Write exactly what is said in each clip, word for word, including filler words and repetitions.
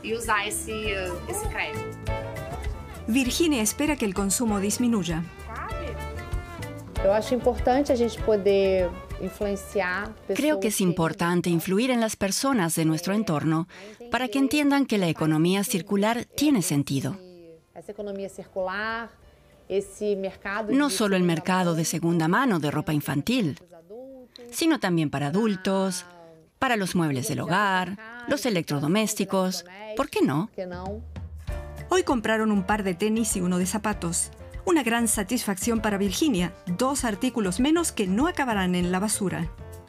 e usar esse, esse crédito. Virginia espera que el consumo disminuya. Eu acho importante a gente poder influenciar. Creo que es importante influir en las personas de nuestro entorno para que entiendan que la economía circular tiene sentido. No solo el mercado de segunda mano de ropa infantil, sino también para adultos, para los muebles del hogar, los electrodomésticos. ¿Por qué no? Hoy compraron un par de tenis y uno de zapatos. Una gran satisfacción para Virginia. Dos artículos menos que no acabarán en la basura.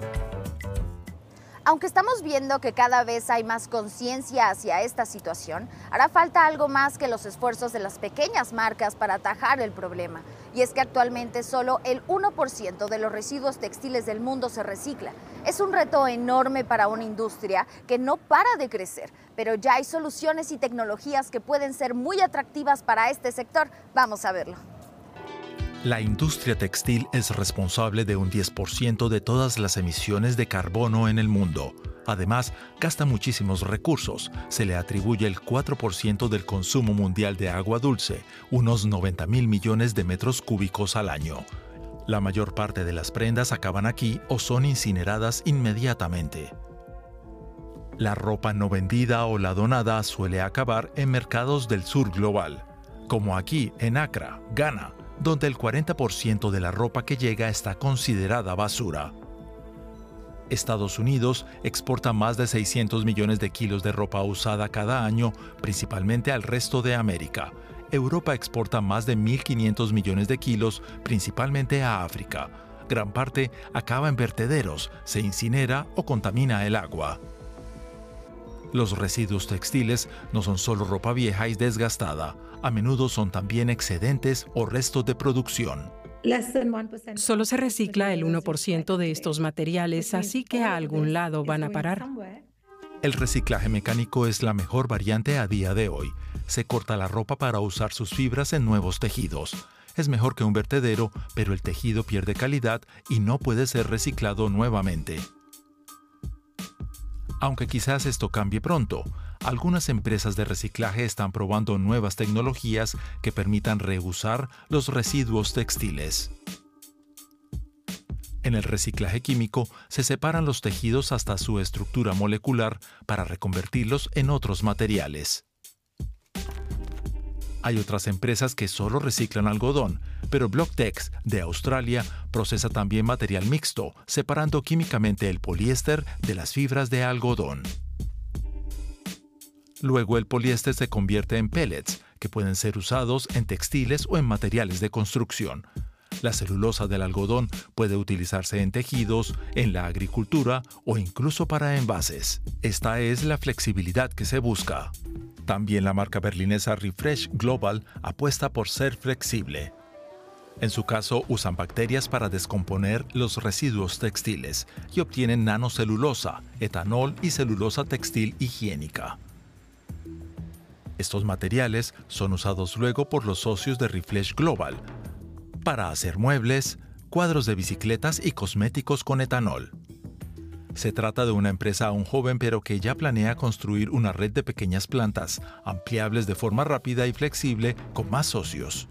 Aunque estamos viendo que cada vez hay más conciencia hacia esta situación, hará falta algo más que los esfuerzos de las pequeñas marcas para atajar el problema. Y es que actualmente solo el uno por ciento de los residuos textiles del mundo se recicla. Es un reto enorme para una industria que no para de crecer, pero ya hay soluciones y tecnologías que pueden ser muy atractivas para este sector. Vamos a verlo. La industria textil es responsable de un diez por ciento de todas las emisiones de carbono en el mundo. Además, gasta muchísimos recursos. Se le atribuye el cuatro por ciento del consumo mundial de agua dulce, unos noventa mil millones de metros cúbicos al año. La mayor parte de las prendas acaban aquí o son incineradas inmediatamente. La ropa no vendida o la donada suele acabar en mercados del sur global, como aquí en Accra, Ghana, donde el cuarenta por ciento de la ropa que llega está considerada basura. Estados Unidos exporta más de seiscientos millones de kilos de ropa usada cada año, principalmente al resto de América. Europa exporta más de mil quinientos millones de kilos, principalmente a África. Gran parte acaba en vertederos, se incinera o contamina el agua. Los residuos textiles no son solo ropa vieja y desgastada, a menudo son también excedentes o restos de producción. Solo se recicla el uno por ciento de estos materiales, así que a algún lado van a parar. El reciclaje mecánico es la mejor variante a día de hoy. Se corta la ropa para usar sus fibras en nuevos tejidos. Es mejor que un vertedero, pero el tejido pierde calidad y no puede ser reciclado nuevamente. Aunque quizás esto cambie pronto, algunas empresas de reciclaje están probando nuevas tecnologías que permitan reusar los residuos textiles. En el reciclaje químico se separan los tejidos hasta su estructura molecular para reconvertirlos en otros materiales. Hay otras empresas que solo reciclan algodón, pero Blocktex de Australia procesa también material mixto, separando químicamente el poliéster de las fibras de algodón. Luego el poliéster se convierte en pellets, que pueden ser usados en textiles o en materiales de construcción. La celulosa del algodón puede utilizarse en tejidos, en la agricultura o incluso para envases. Esta es la flexibilidad que se busca. También la marca berlinesa Refresh Global apuesta por ser flexible. En su caso, usan bacterias para descomponer los residuos textiles y obtienen nanocelulosa, etanol y celulosa textil higiénica. Estos materiales son usados luego por los socios de Refresh Global para hacer muebles, cuadros de bicicletas y cosméticos con etanol. Se trata de una empresa aún joven pero que ya planea construir una red de pequeñas plantas, ampliables de forma rápida y flexible con más socios.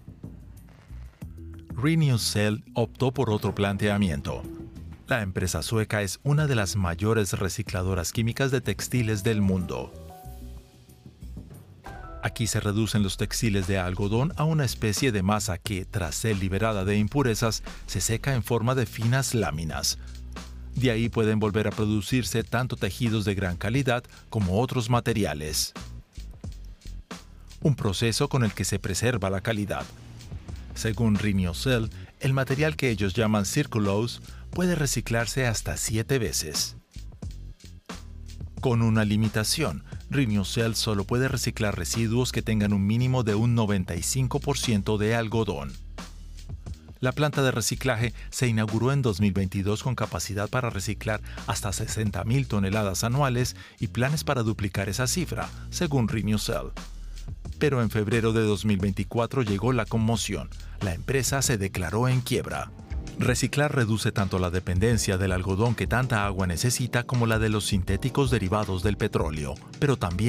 Renewcell optó por otro planteamiento. La empresa sueca es una de las mayores recicladoras químicas de textiles del mundo. Aquí se reducen los textiles de algodón a una especie de masa que, tras ser liberada de impurezas, se seca en forma de finas láminas. De ahí pueden volver a producirse tanto tejidos de gran calidad como otros materiales. Un proceso con el que se preserva la calidad. Según Renewcell, el material que ellos llaman Circulose puede reciclarse hasta siete veces. Con una limitación, Renewcell solo puede reciclar residuos que tengan un mínimo de un noventa y cinco por ciento de algodón. La planta de reciclaje se inauguró en dos mil veintidós con capacidad para reciclar hasta sesenta mil toneladas anuales y planes para duplicar esa cifra, según Renewcell. Pero en febrero de dos mil veinticuatro llegó la conmoción. La empresa se declaró en quiebra. Reciclar reduce tanto la dependencia del algodón que tanta agua necesita como la de los sintéticos derivados del petróleo, pero también